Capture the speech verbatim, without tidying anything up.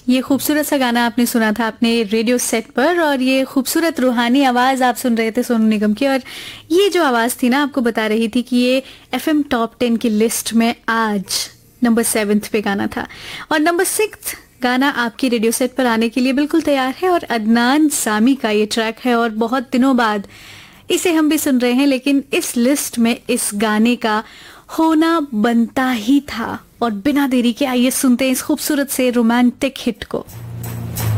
ये खूबसूरत सा गाना आपने सुना था अपने रेडियो सेट पर, और ये खूबसूरत रूहानी आवाज़ आप सुन रहे थे सोनू निगम की। और ये जो आवाज़ थी ना, आपको बता रही थी कि ये एफएम टॉप टेन की लिस्ट में आज नंबर सेवेंथ पे गाना था। और नंबर सिक्स गाना आपकी रेडियो सेट पर आने के लिए बिल्कुल तैयार है, और अदनान सामी का ये ट्रैक है, और बहुत दिनों बाद इसे हम भी सुन रहे हैं, लेकिन इस लिस्ट में इस गाने का होना बनता ही था। और बिना देरी के आइए सुनते हैं इस खूबसूरत से रोमांटिक हिट को।